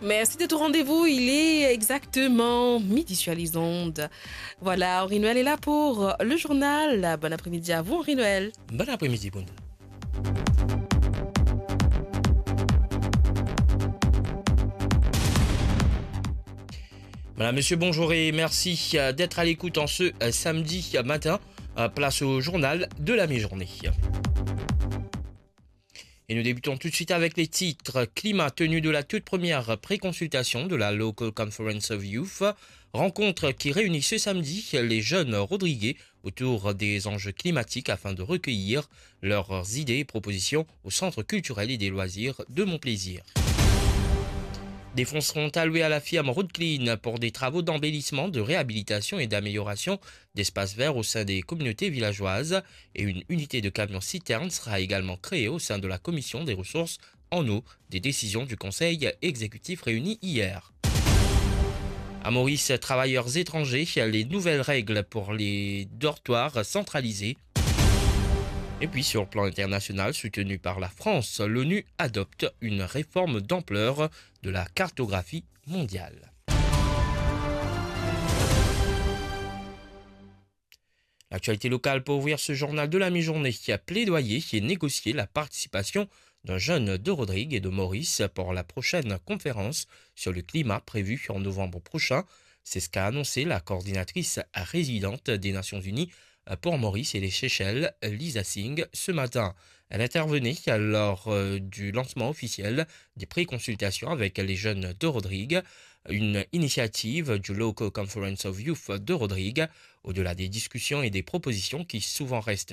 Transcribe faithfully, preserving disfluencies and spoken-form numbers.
Merci de ton rendez-vous. Il est exactement midi sur les ondes. Voilà, Henri Noël est là pour le journal. Bon après-midi à vous, Henri Noël. Bon après-midi, Bound. Voilà, monsieur, bonjour et merci d'être à l'écoute en ce samedi matin. Place au journal de la mi-journée. Et nous débutons tout de suite avec les titres. Climat, tenue de la toute première préconsultation de la Local Conference of Youth. Rencontre qui réunit ce samedi les jeunes rodriguais autour des enjeux climatiques afin de recueillir leurs idées et propositions au Centre culturel et des loisirs de Montplaisir. Des fonds seront alloués à la firme Road Clean pour des travaux d'embellissement, de réhabilitation et d'amélioration d'espaces verts au sein des communautés villageoises. Et une unité de camions-citernes sera également créée au sein de la commission des ressources en eau des décisions du conseil exécutif réuni hier. À Maurice, travailleurs étrangers, les nouvelles règles pour les dortoirs centralisés. Et puis sur le plan international, soutenu par la France, l'ONU adopte une réforme d'ampleur de la cartographie mondiale. L'actualité locale pour ouvrir ce journal de la mi-journée qui a plaidoyé et négocié la participation d'un jeune de Rodrigue et de Maurice pour la prochaine conférence sur le climat prévue en novembre prochain. C'est ce qu'a annoncé la coordinatrice résidente des Nations Unies pour Maurice et les Seychelles, Lisa Singh, ce matin. Elle intervenait lors du lancement officiel des préconsultations avec les jeunes de Rodrigue, une initiative du Local Conference of Youth de Rodrigue, au-delà des discussions et des propositions qui souvent restent